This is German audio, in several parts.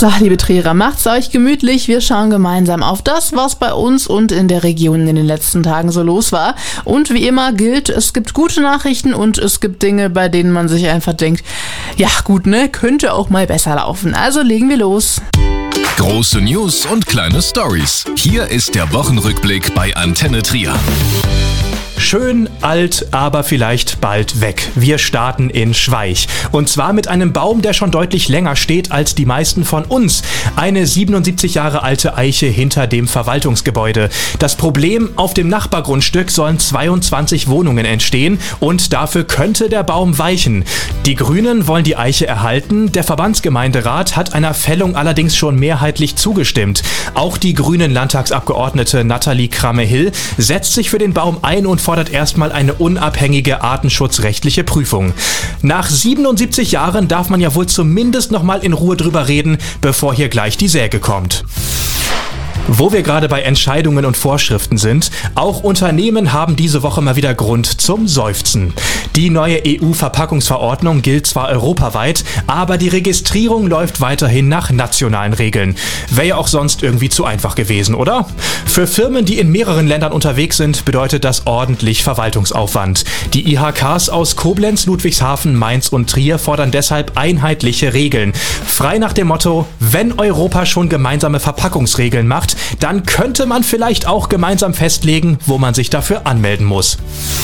So, liebe Trierer, macht's euch gemütlich. Wir schauen gemeinsam auf das, was bei uns und in der Region in den letzten Tagen so los war. Und wie immer gilt, es gibt gute Nachrichten und es gibt Dinge, bei denen man sich einfach denkt, ja gut, ne, könnte auch mal besser laufen. Also legen wir los. Große News und kleine Stories. Hier ist der Wochenrückblick bei Antenne Trier. Schön, alt, aber vielleicht bald weg. Wir starten in Schweich. Und zwar mit einem Baum, der schon deutlich länger steht als die meisten von uns. Eine 77 Jahre alte Eiche hinter dem Verwaltungsgebäude. Das Problem, auf dem Nachbargrundstück sollen 22 Wohnungen entstehen und dafür könnte der Baum weichen. Die Grünen wollen die Eiche erhalten. Der Verbandsgemeinderat hat einer Fällung allerdings schon mehrheitlich zugestimmt. Auch die grünen Landtagsabgeordnete Nathalie Kramme-Hill setzt sich für den Baum ein und fordert erstmal eine unabhängige artenschutzrechtliche Prüfung. Nach 77 Jahren darf man ja wohl zumindest noch mal in Ruhe drüber reden, bevor hier gleich die Säge kommt. Wo wir gerade bei Entscheidungen und Vorschriften sind, auch Unternehmen haben diese Woche mal wieder Grund zum Seufzen. Die neue EU-Verpackungsverordnung gilt zwar europaweit, aber die Registrierung läuft weiterhin nach nationalen Regeln. Wäre ja auch sonst irgendwie zu einfach gewesen, oder? Für Firmen, die in mehreren Ländern unterwegs sind, bedeutet das ordentlich Verwaltungsaufwand. Die IHKs aus Koblenz, Ludwigshafen, Mainz und Trier fordern deshalb einheitliche Regeln. Frei nach dem Motto, wenn Europa schon gemeinsame Verpackungsregeln macht, dann könnte man vielleicht auch gemeinsam festlegen, wo man sich dafür anmelden muss.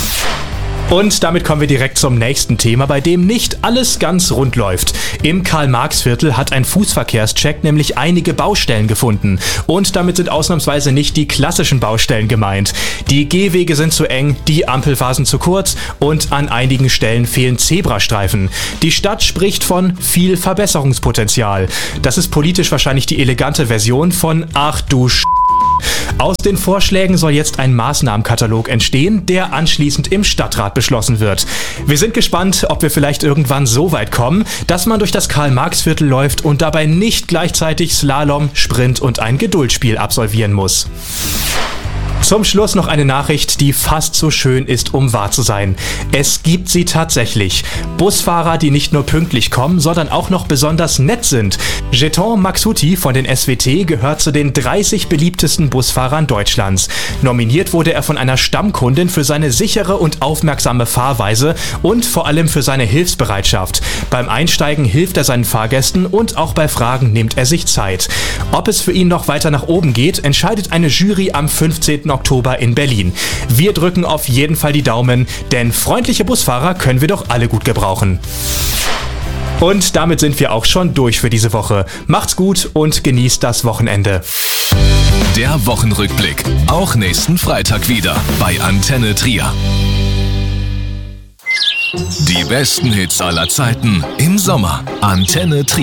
Und damit kommen wir direkt zum nächsten Thema, bei dem nicht alles ganz rund läuft. Im Karl-Marx-Viertel hat ein Fußverkehrscheck nämlich einige Baustellen gefunden. Und damit sind ausnahmsweise nicht die klassischen Baustellen gemeint. Die Gehwege sind zu eng, die Ampelphasen zu kurz und an einigen Stellen fehlen Zebrastreifen. Die Stadt spricht von viel Verbesserungspotenzial. Das ist politisch wahrscheinlich die elegante Version von Ach du Sch***. Aus den Vorschlägen soll jetzt ein Maßnahmenkatalog entstehen, der anschließend im Stadtrat beschlossen wird. Wir sind gespannt, ob wir vielleicht irgendwann so weit kommen, dass man durch das Karl-Marx-Viertel läuft und dabei nicht gleichzeitig Slalom, Sprint und ein Geduldsspiel absolvieren muss. Zum Schluss noch eine Nachricht, die fast so schön ist, um wahr zu sein. Es gibt sie tatsächlich. Busfahrer, die nicht nur pünktlich kommen, sondern auch noch besonders nett sind. Jeton Maxuti von den SWT gehört zu den 30 beliebtesten Busfahrern Deutschlands. Nominiert wurde er von einer Stammkundin für seine sichere und aufmerksame Fahrweise und vor allem für seine Hilfsbereitschaft. Beim Einsteigen hilft er seinen Fahrgästen und auch bei Fragen nimmt er sich Zeit. Ob es für ihn noch weiter nach oben geht, entscheidet eine Jury am 15. Oktober in Berlin. Wir drücken auf jeden Fall die Daumen, denn freundliche Busfahrer können wir doch alle gut gebrauchen. Und damit sind wir auch schon durch für diese Woche. Macht's gut und genießt das Wochenende. Der Wochenrückblick, auch nächsten Freitag wieder bei Antenne Trier. Die besten Hits aller Zeiten im Sommer. Antenne Trier.